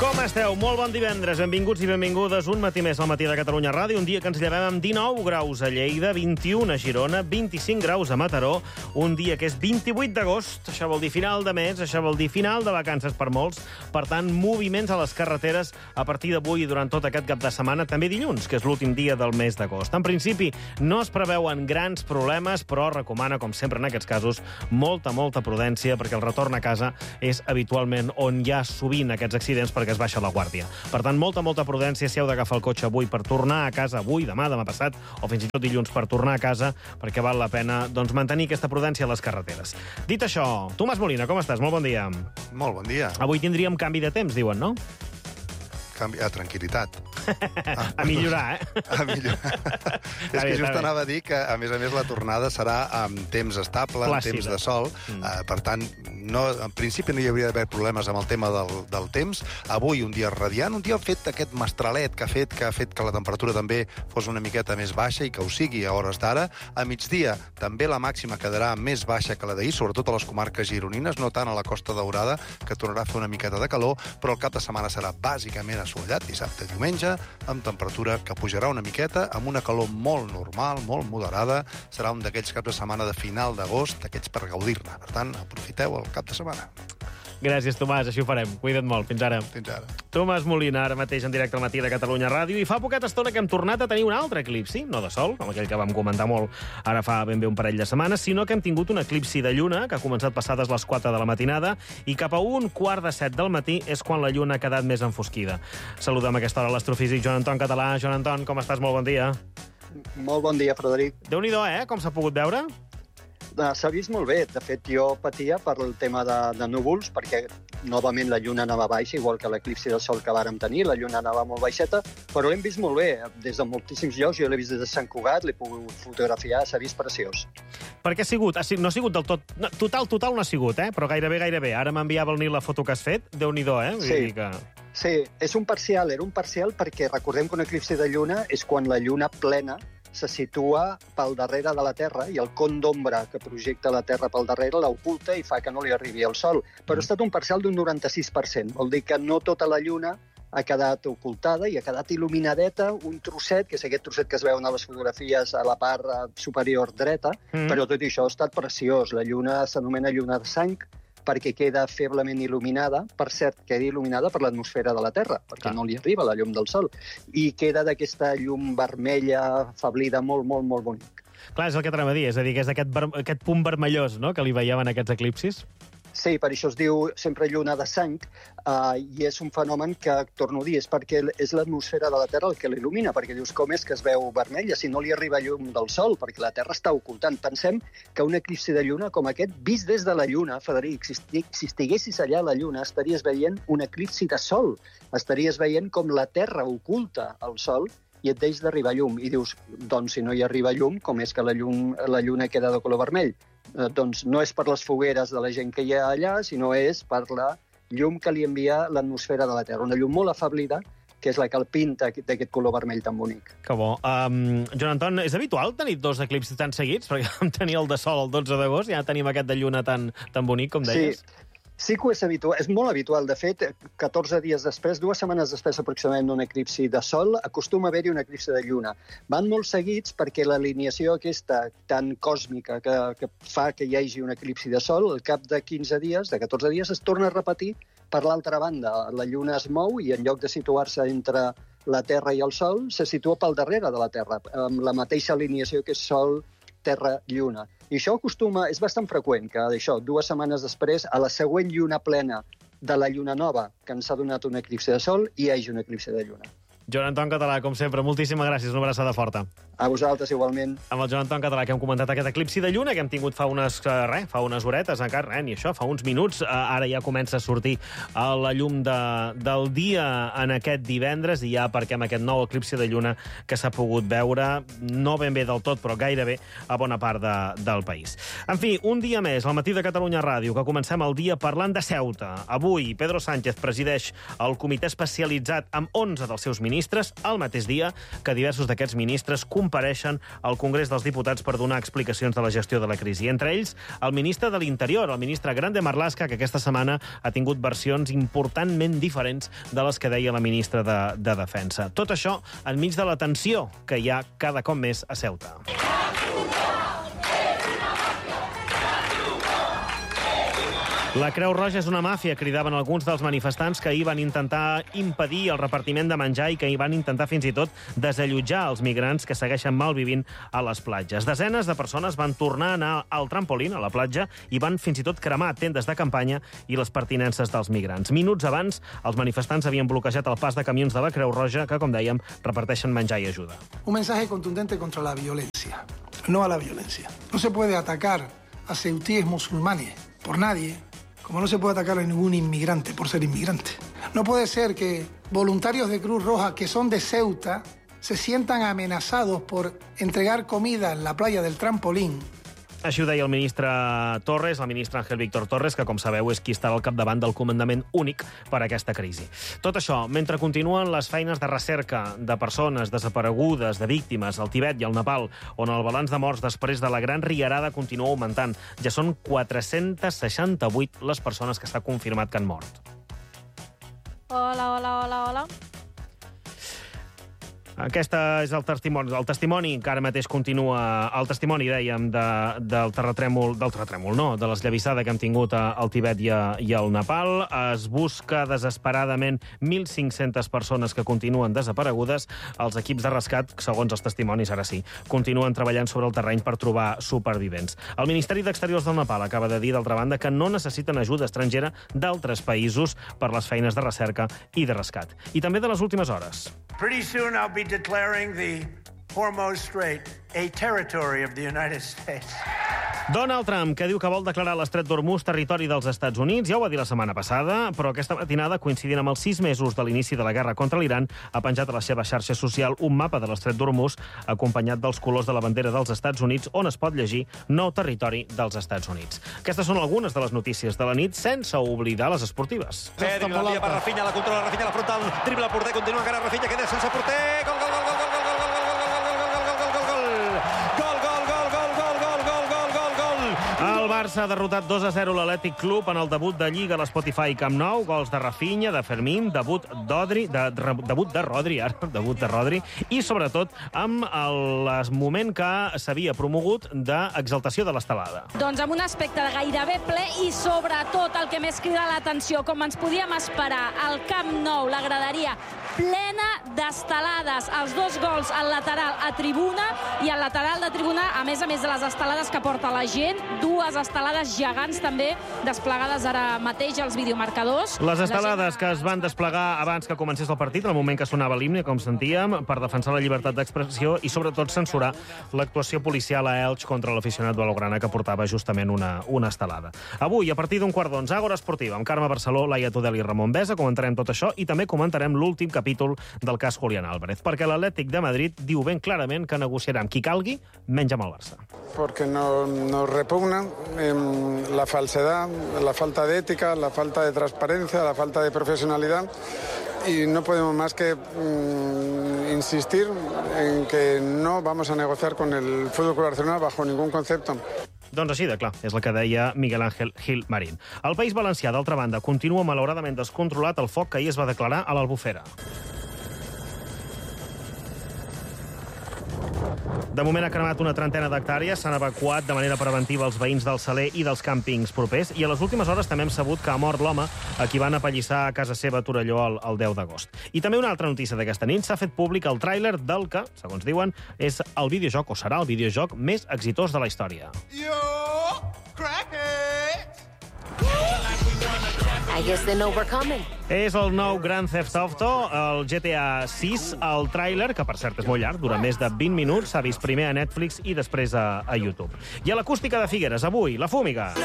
Com esteu? Molt bon divendres. Benvinguts i benvingudes un matí més al Matí de Catalunya Ràdio. Un dia que ens llevem amb 19 graus a Lleida, 21 a Girona, 25 graus a Mataró. Un dia que és 28 d'agost. Això vol dir final de mes, això vol dir final de vacances per molts. Per tant, moviments a les carreteres a partir d'avui i durant tot aquest cap de setmana. També dilluns, que és l'últim dia del mes d'agost. En principi, no es preveuen grans problemes, però recomana, com sempre en aquests casos, molta prudència, perquè el retorn a casa és habitualment on hi ha sovint aquests accidents, perquè es baixa la guàrdia. Per tant, molta prudència si heu d'agafar el cotxe avui per tornar a casa avui, demà passat, o fins i tot dilluns per tornar a casa, perquè val la pena mantenir aquesta prudència a les carreteres. Dit això, Tomàs Molina, com estàs? Molt bon dia. Molt bon dia. Avui tindríem canvi de temps, diuen, no? Tranquil·litat. A millorar, eh? A millorar. És que just anava a dir que, a més, la tornada serà amb temps estable, amb temps de sol. Per tant, en principi no hi hauria d'haver problemes amb el tema del temps. Avui un dia radiant, un dia fet aquest mestralet que ha fet que la temperatura també fos una miqueta més baixa i que ho sigui a hores d'ara. A migdia també la màxima quedarà més baixa que la d'ahir, sobretot a les comarques gironines, no tant a la Costa Daurada, que tornarà a fer una miqueta de calor, però el cap de setmana serà bàsicament assolellat, dissabte i diumenge, amb temperatura que pujarà una miqueta, amb una calor molt normal, molt moderada. Serà un d'aquells caps de setmana de final d'agost, d'aquests per gaudir-ne. Per tant, aprofiteu el cap de setmana. Gràcies, Tomàs, així ho farem. Cuida't molt. Fins ara. Fins ara. Tomàs Molina, ara mateix en directe al Matí de Catalunya Ràdio, i fa poqueta estona que hem tornat a tenir un altre eclipsi, no de sol, com aquell que vam comentar molt ara fa ben bé un parell de setmanes, sinó que hem tingut un eclipsi de lluna, que ha començat passades les 4 de la matinada, i cap a 1:15 del matí és quan la lluna ha quedat més enfosquida. Saludem a aquesta hora l'astrofísic Joan Anton Català. Joan Anton, com estàs? Molt bon dia. Molt bon dia, Frederic. Déu-n'hi-do, com s'ha pogut veure? S'ha vist molt bé. De fet, jo patia per el tema de núvols, perquè novament la lluna anava baixa, igual que l'eclipsi del sol que vàrem tenir. La lluna anava molt baixeta, però l'hem vist molt bé. Des de moltíssims llocs, jo l'he vist des de Sant Cugat, l'he pogut fotografiar, s'ha vist preciós. Per què ha sigut? No ha sigut del tot... Total no ha sigut, però gairebé. Ara m'enviava el Nil la foto que has fet. Déu-n'hi-do, Vull dir que... Sí, és un parcial. Era un parcial perquè recordem que un eclipsi de lluna és quan la lluna plena se situa pel darrere de la Terra i el con d'ombra que projecta la Terra pel darrere l'oculta i fa que no li arribi el Sol. Però ha estat un parcial d'un 96%. Vol dir que no tota la lluna ha quedat ocultada i ha quedat il·luminadeta, un trosset, que és aquest trosset que es veuen a les fotografies a la part superior dreta, però tot això ha estat preciós. La lluna s'anomena lluna de sang, perquè queda feblement il·luminada, per cert, queda il·luminada per l'atmosfera de la Terra, perquè no li arriba la llum del Sol, i queda d'aquesta llum vermella, afablida, molt bonic. Clar, és el que t'anava a dir, és a dir, que és aquest punt vermellós, no?, que li veiem en aquests eclipsis. Sí, per això es diu sempre lluna de sang, i és un fenomen que, torno a dir, és perquè és l'atmosfera de la Terra el que l'il·lumina, perquè dius, com és que es veu vermella si no li arriba llum del Sol, perquè la Terra està ocultant. Pensem que un eclipsi de lluna com aquest, vist des de la lluna, Frederic, si estiguessis allà a la lluna, estaries veient un eclipsi de Sol, estaries veient com la Terra oculta el Sol i et deix d'arribar llum. I dius, doncs si no hi arriba llum, com és que la lluna queda de color vermell? Doncs no és per les fogueres de la gent que hi ha allà, sinó és per la llum que li envia l'atmosfera de la Terra. Una llum molt afablida, que és la que el pinta d'aquest color vermell tan bonic. Que bo. Joan Anton, és habitual tenir 2 eclipsis tan seguits? Perquè vam tenir el de sol el 12 d'agost, ja tenim aquest de lluna tan bonic, com deies. Sí que és habitual, és molt habitual. De fet, 14 dies després, 2 setmanes després aproximadament d'un eclipsi de sol, acostuma a haver-hi un eclipsi de lluna. Van molt seguits perquè l'alineació aquesta tan còsmica que fa que hi hagi un eclipsi de sol, al cap de 15 dies, de 14 dies, es torna a repetir per l'altra banda. La lluna es mou i en lloc de situar-se entre la Terra i el Sol, se situa pel darrere de la Terra, amb la mateixa alineació que és Sol, Terra, Lluna. I això és bastant freqüent, que 2 setmanes després, a la següent lluna plena de la lluna nova, que ens ha donat un eclipsi de sol, hi hagi un eclipsi de lluna. Joan Anton Català, com sempre, moltíssimes gràcies, una abraçada forta. A vosaltres, igualment. Amb el Joan Anton Català, que hem comentat aquest eclipsi de lluna, que hem tingut fa unes horetes, encara, ni això, fa uns minuts. Ara ja comença a sortir la llum del dia en aquest divendres, i ja aparquem aquest nou eclipsi de lluna que s'ha pogut veure, no ben bé del tot, però gairebé a bona part del país. En fi, un dia més, al Matí de Catalunya Ràdio, que comencem el dia parlant de Ceuta. Avui, Pedro Sánchez presideix el comitè especialitzat amb 11 dels seus ministres, al mateix dia que diversos d'aquests ministres compareixen compareixen al Congrés dels Diputats per donar explicacions de la gestió de la crisi. Entre ells, el ministre de l'Interior, el ministre Grande Marlaska, que aquesta setmana ha tingut versions importantment diferents de les que deia la ministra de Defensa. Tot això enmig de la tensió que hi ha cada cop més a Ceuta. La Creu Roja és una màfia, cridaven alguns dels manifestants que ahir van intentar impedir el repartiment de menjar i que hi van intentar fins i tot desallotjar els migrants que segueixen malvivint a les platges. Desenes de persones van tornar a anar al trampolín, a la platja, i van fins i tot cremar tendes de campanya i les pertinences dels migrants. Minuts abans, els manifestants havien bloquejat el pas de camions de la Creu Roja que, com dèiem, reparteixen menjar i ajuda. Un mensaje contundente contra la violencia, no a la violencia. No se puede atacar a ceutíes musulmanes por nadie, como no se puede atacar a ningún inmigrante por ser inmigrante. No puede ser que voluntarios de Cruz Roja que son de Ceuta se sientan amenazados por entregar comida en la playa del trampolín. Així ho deia el ministre Torres, el ministre Ángel Víctor Torres, que, com sabeu, és qui està al capdavant del comandament únic per a aquesta crisi. Tot això, mentre continuen les feines de recerca de persones desaparegudes, de víctimes, al Tibet i al Nepal, on el balanç de morts després de la gran riarada continua augmentant. Ja són 468 les persones que s'ha confirmat que han mort. Hola. Aquest és el testimoni que ara mateix continua, el testimoni, dèiem, de l'esllavissada que hem tingut al Tibet i al Nepal. Es busca desesperadament 1.500 persones que continuen desaparegudes. Els equips de rescat, segons els testimonis, ara sí, continuen treballant sobre el terreny per trobar supervivents. El Ministeri d'Exteriors del Nepal acaba de dir, d'altra banda, que no necessiten ajuda estrangera d'altres països per les feines de recerca i de rescat. I també de les últimes hores. Pretty soon I'll be declaring the Hormuz Strait a territory of the United States. Donald Trump, que diu que vol declarar l'Estret d'Hormuz territori dels Estats Units, ja ho va dir la setmana passada, però aquesta matinada, coincidint amb els 6 mesos de l'inici de la guerra contra l'Iran, ha penjat a la seva xarxa social un mapa de l'Estret d'Hormuz acompanyat dels colors de la bandera dels Estats Units, on es pot llegir nou territori dels Estats Units. Aquestes són algunes de les notícies de la nit, sense oblidar les esportives. Pedri, la via per Rafinha, la controla Rafinha, la frontal, dribla el porter, continua encara Rafinha, queda sense porter, gol, gol, gol, gol, gol, gol, gol, gol, gol, gol, El Barça ha derrotat 2-0 l'Atlètic Club en el debut de Lliga a l'Spotify Camp Nou. Gols de Rafinha, de Fermín, debut de Rodri, i sobretot amb el moment que s'havia promogut d'exaltació de l'estelada. Doncs amb un aspecte gairebé ple i sobretot el que més crida l'atenció, com ens podíem esperar, al Camp Nou, la graderia plena d'estelades. Els 2 gols al lateral a tribuna i al lateral de tribuna, a més de les estelades que porta la gent, 2 estelades gegants també desplegades ara mateix als videomarcadors. Les estelades que es van desplegar abans que comencés el partit, en el moment que sonava l'himne, com sentíem, per defensar la llibertat d'expressió i sobretot censurar l'actuació policial a Elx contra l'aficionat blaugrana que portava justament una estelada. Avui, a partir d'un 11:15, Àgora Esportiva, amb Carme Barceló, Laia Tudel i Ramon Besa, comentarem tot això i també comentarem l'últim capítol del cas Julián Álvarez, perquè l'Atlètic de Madrid diu ben clarament que negociarà amb qui calgui, menys amb el Barça. Porque nos repugna la falsedad, la falta de ética, la falta de transparencia, la falta de profesionalidad y no podemos más que insistir en que no vamos a negociar con el Fútbol Club Barcelona bajo ningún concepto. Doncs així de clar, és el que deia Miguel Ángel Gil Marín. El País Valencià, d'altra banda, continua malauradament descontrolat el foc que ahir es va declarar a l'Albufera. De moment ha cremat una trentena d'hectàrees, s'han evacuat de manera preventiva els veïns del Saler i dels càmpings propers, i a les últimes hores també hem sabut que ha mort l'home a qui van apallissar a casa seva a Torelló el 10 d'agost. I també una altra notícia d'aquesta nit, s'ha fet públic el tràiler del que, segons diuen, és el videojoc, o serà el videojoc més exitós de la història. I guess they know we're coming. És el nou Grand Theft Auto, el GTA 6, el tràiler, que per cert és molt llarg, dura més de 20 minuts, s'ha vist primer a Netflix i després a YouTube. I a l'acústica de Figueres, avui, la Fúmiga.